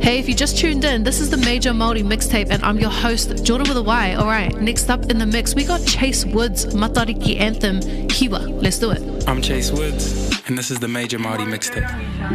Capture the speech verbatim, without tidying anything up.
Hey, if you just tuned in, this is the Major Māori Mixtape, and I'm your host, Jordan with a Y. Alright, next up in the mix, we got Chase Woods' Matariki anthem, Kiwa. Let's do it. I'm Chase Woods, and this is the Major Māori Mixtape.